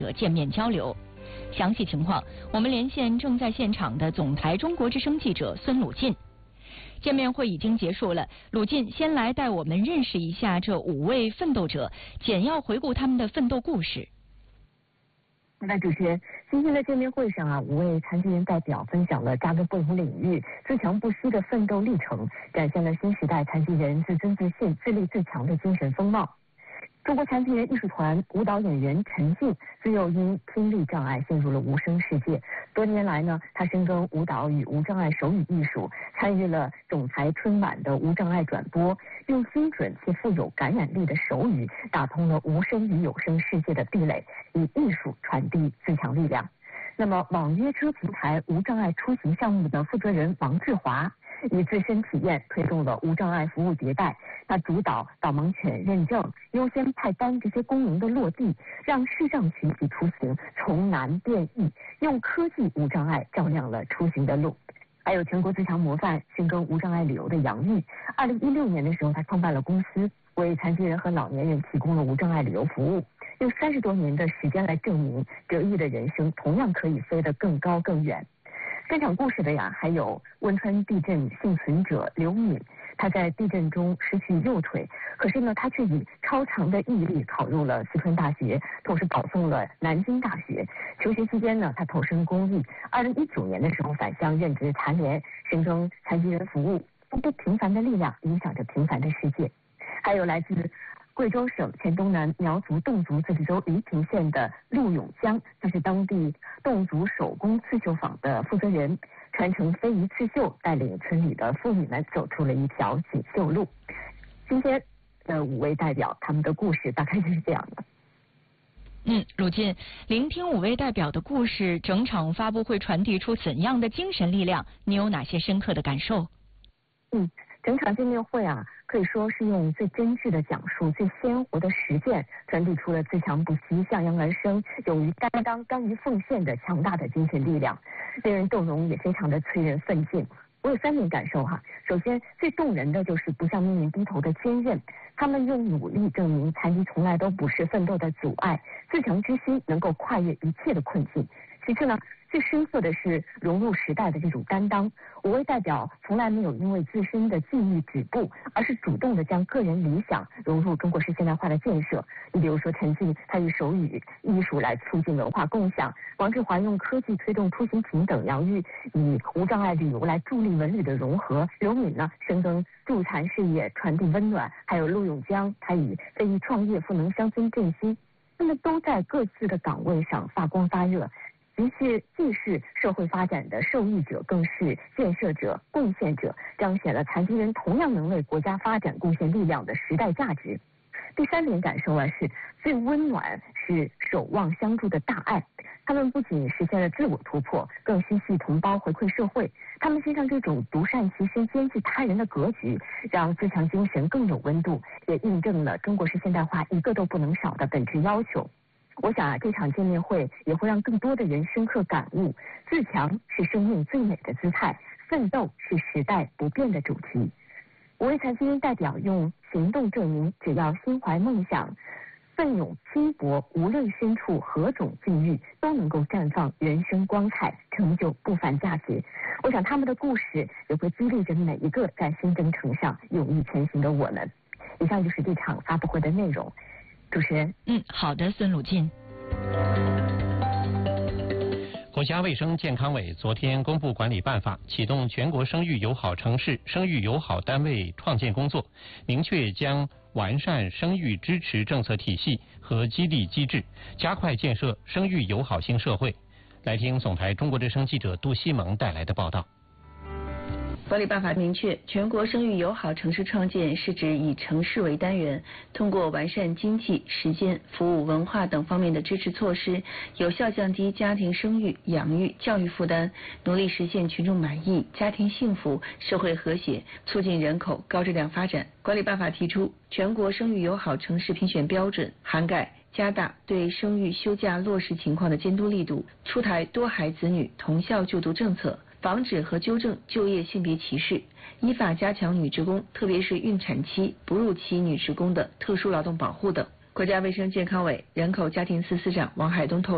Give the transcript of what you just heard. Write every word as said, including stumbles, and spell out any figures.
者见面交流。详细情况，我们连线正在现场的总台中国之声记者孙鲁进。见面会已经结束了，鲁进先来带我们认识一下这五位奋斗者，简要回顾他们的奋斗故事。 那主持人，今天的见面会上啊，五位残疾人代表分享了扎根不同领域、自强不息的奋斗历程，展现了新时代残疾人自尊自信、自立自强的精神风貌。中国残疾人艺术团舞蹈演员陈静，自幼因听力障碍陷入了无声世界。多年来呢，他深耕舞蹈与无障碍手语艺术，参与了总台春晚的无障碍转播，用精准且富有感染力的手语打通了无声与有声世界的壁垒，以艺术传递自强力量。那么，网约车平台无障碍出行项目的负责人王志华，以自身体验推动了无障碍服务迭代。他主导导盲犬认证、优先派单这些功能的落地，让视障群体出行从难变易，用科技无障碍照亮了出行的路。还有全国自强模范、深耕无障碍旅游的杨玉，二零一六年的时候，他创办了公司，为残疾人和老年人提供了无障碍旅游服务，用三十多年的时间来证明折翼的人生同样可以飞得更高更远。分享故事的呀，还有汶川地震幸存者刘敏，他在地震中失去右腿，可是呢，他却以超强的毅力考入了四川大学，同时保送了南京大学。求学期间呢，他投身公益。二零一九年的时候返乡任职残联，深耕残疾人服务，不平凡的力量影响着平凡的世界。还有来自贵州省黔东南苗族侗族自治州黎平县的陆永江，他是当地侗族手工刺绣坊的负责人，传承非遗刺绣，带领村里的妇女们走出了一条锦绣路。今天的五位代表，他们的故事大概就是这样的。 嗯，鲁进，聆听五位代表的故事，整场发布会传递出怎样的精神力量？你有哪些深刻的感受？ 嗯，整场见面会啊，可以说是用最真挚的讲述、最鲜活的实践，传递出了自强不息、向阳而生、勇于担当、甘于奉献的强大的精神力量，令人动容，也非常的催人奋进。我有三点感受哈。首先，最动人的就是不向命运低头的坚韧，他们用努力证明残疾从来都不是奋斗的阻碍，自强之心能够跨越一切的困境。其次呢，最深刻的是融入时代的这种担当。五位代表从来没有因为自身的境遇止步，而是主动的将个人理想融入中国式现代化的建设。你比如说陈静，他以手语艺术来促进文化共享；王志华用科技推动出行平等；杨玉以无障碍旅游来助力文旅的融合；刘敏呢深耕助残事业，传递温暖；还有陆永江，他以非遗创业赋能乡村振兴。他们都在各自的岗位上发光发热。既是既是社会发展的受益者，更是建设者、贡献者，彰显了残疾人同样能为国家发展贡献力量的时代价值。第三点感受啊，是最温暖是守望相助的大爱。他们不仅实现了自我突破，更心系同胞，回馈社会。他们身上这种独善其身、兼济他人的格局，让自强精神更有温度，也印证了中国式现代化一个都不能少的本质要求。我想啊，这场见面会也会让更多的人深刻感悟，自强是生命最美的姿态，奋斗是时代不变的主题。五位残疾人代表用行动证明，只要心怀梦想，奋勇拼搏，无论身处何种境遇，都能够绽放人生光彩，成就不凡佳节。我想他们的故事也会激励着每一个在新征程上勇毅前行的我们。以上就是这场发布会的内容。主持人， 嗯，好的，孙鲁进。 国家卫生健康委昨天公布管理办法，启动全国生育友好城市、生育友好单位创建工作，明确将完善生育支持政策体系和激励机制，加快建设生育友好新社会。来听总台中国之声记者杜西蒙带来的报道。 管理办法明确，全国生育友好城市创建是指以城市为单元，通过完善经济、时间、服务、文化等方面的支持措施，有效降低家庭生育、养育、教育负担，努力实现群众满意、家庭幸福、社会和谐，促进人口高质量发展。管理办法提出，全国生育友好城市评选标准涵盖加大对生育休假落实情况的监督力度，出台多孩子女同校就读政策，防止和纠正就业性别歧视，依法加强女职工，特别是孕产期、哺乳期女职工的特殊劳动保护等。国家卫生健康委人口家庭司司长王海东透露。